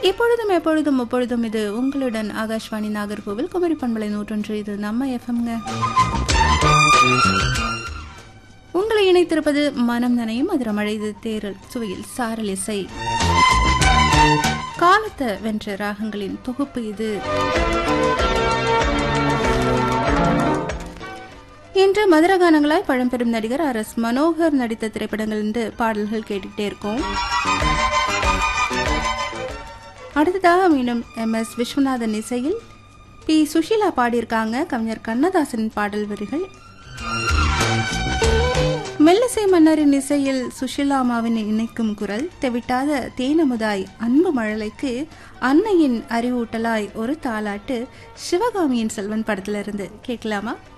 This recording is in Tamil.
எப்பொழுதும் எப்பொழுதும் எப்பொழுதும் இது உங்களுடன் ஆகாஷ்வாணி நாகர்கோவில் குமரி பண்பலை 101. இது நம்ம எஃப்எம்ங்க. உங்களை இணைத்திருப்பது மனம் நனையும் மதுரமழை. இது தேரல் சுவையில் சாரல் இசை. காலத்தை வென்ற ராகங்களின் தொகுப்பு இது. இன்று மதுரகானங்களாய் பழம்பெரும் நடிகர் RS மனோகர் நடித்த திரைப்படங்களிலிருந்து பாடல்கள் கேட்டுக்கிட்டே இருக்கோம். அடுத்ததாக மீண்டும் MS விஸ்வநாதன் இசையில் P சுஷீலா பாடியிருக்காங்க. கவிஞர் கண்ணதாசனின் பாடல் வரிகள். மெல்லிசை மன்னரின் இசையில் சுஷீலாமாவின் இணைக்கும் குரல் தெவிட்டாத தேனமுதாய் அன்பு மழலைக்கு அன்னையின் அறிவூட்டலாய் ஒரு தாலாட்டு சிவகாமியின் செல்வன் படத்திலிருந்து கேட்கலாமா?